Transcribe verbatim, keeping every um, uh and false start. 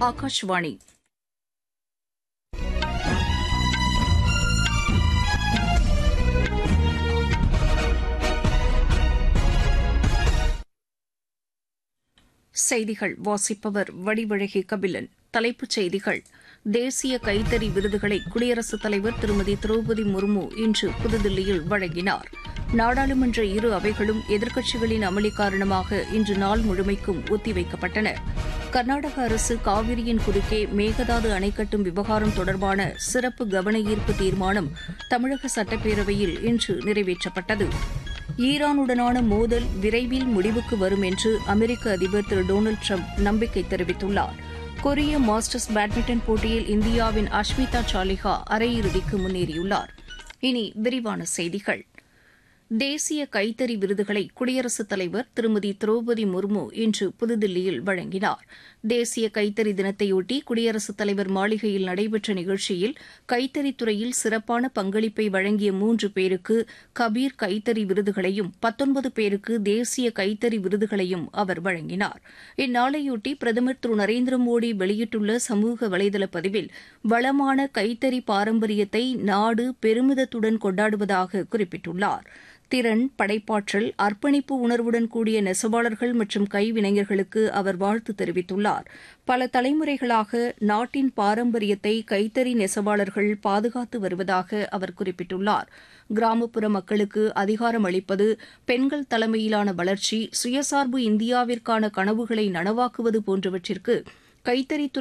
ஆகாஷ்வாணி செய்திகள் வாசிப்பவர் வடிவழகி கபிலன். தலைப்புச் செய்திகள்: தேசிய கைத்தறி விருதுகளை குடியரசுத் தலைவர் திருமதி திரௌபதி முர்மு இன்று புதுதில்லியில் வழங்கினார். நாடாளுமன்ற இரு அவைகளும் எதிர்க்கட்சிகளின் அமளி காரணமாக இன்று நாள் முழுமைக்கும் ஒத்திவைக்கப்பட்டன. கர்நாடக அரசு காவிரியின் குறுக்கே மேகதாது அணை கட்டும் விவகாரம் தொடர்பான சிறப்பு கவன ஈர்ப்பு தீர்மானம் தமிழக சட்டப்பேரவையில் இன்று நிறைவேற்றப்பட்டது. ஈரானுடனான மோதல் விரைவில் முடிவுக்கு வரும் என்று அமெரிக்க அதிபர் திரு டொனால்டு ட்ரம்ப் நம்பிக்கை தெரிவித்துள்ளார். கொரிய மாஸ்டர்ஸ் பேட்மிண்டன் போட்டியில் இந்தியாவின் அஷ்மிதா சாலிஹா அரையிறுதிக்கு முன்னேறியுள்ளார். இனி விரிவான செய்திகள். தேசிய கைத்தறி விருதுகளை குடியரசுத் தலைவர் திருமதி திரௌபதி முர்மு இன்று புதுதில்லியில் வழங்கினார். தேசிய கைத்தறி தினத்தையொட்டி குடியரசுத் தலைவர் மாளிகையில் நடைபெற்ற நிகழ்ச்சியில் கைத்தறித்துறையில் சிறப்பான பங்களிப்பை வழங்கிய மூன்று பேருக்கு கபீர் கைத்தறி விருதுகளையும் பத்தொன்பது பேருக்கு தேசிய கைத்தறி விருதுகளையும் அவர் வழங்கினார். இந்நாளையொட்டி பிரதமர் திரு நரேந்திர மோடி வெளியிட்டுள்ள சமூக வலைதள பதிவில் வளமான கைத்தறி பாரம்பரியத்தை நாடு பெருமிதத்துடன் கொண்டாடுவதாக குறிப்பிட்டுள்ளார். திறன், படைப்பாற்றல், அர்ப்பணிப்பு உணர்வுடன் கூடிய நெசவாளர்கள் மற்றும் கைவினைஞர்களுக்கு அவர் வாழ்த்து தெரிவித்துள்ளார். பல தலைமுறைகளாக நாட்டின் பாரம்பரியத்தை கைத்தறி நெசவாளர்கள் பாதுகாத்து வருவதாக அவர் குறிப்பிட்டுள்ளார். கிராமப்புற மக்களுக்கு அதிகாரம் அளிப்பது, பெண்கள் தலைமையிலான வளர்ச்சி, சுயசார்பு இந்தியாவிற்கான கனவுகளை நனவாக்குவது போன்றவற்றிற்கு கைத்தறித்துறை